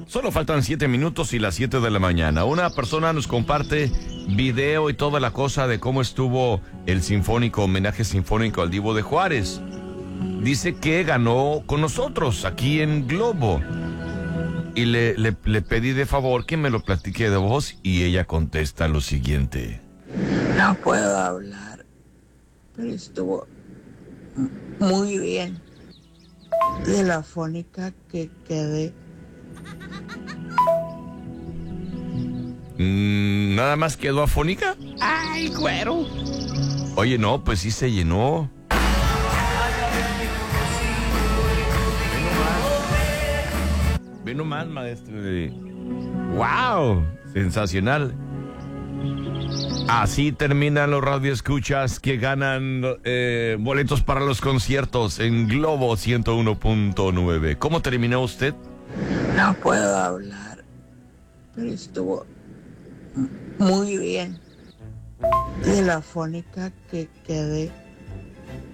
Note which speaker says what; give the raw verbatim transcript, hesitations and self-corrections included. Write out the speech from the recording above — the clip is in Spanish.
Speaker 1: Solo faltan siete minutos y las siete de la mañana. Una persona nos comparte video y toda la cosa de cómo estuvo el sinfónico, homenaje sinfónico al Divo de Juárez. Dice que ganó con nosotros aquí en Globo. Y le, le, le pedí de favor que me lo platique de voz y ella contesta lo siguiente.
Speaker 2: No puedo hablar, pero estuvo muy bien. De la fónica que quedé.
Speaker 1: Mm, ¿Nada más quedó afónica? ¡Ay, güero! Oye, no, pues sí se llenó. Ve nomás, maestro. ¡Wow! Sensacional. Así terminan los radioescuchas que ganan eh, boletos para los conciertos en Globo ciento uno punto nueve. ¿Cómo terminó usted?
Speaker 2: No puedo hablar, pero estuvo muy bien. De la fónica que quedé.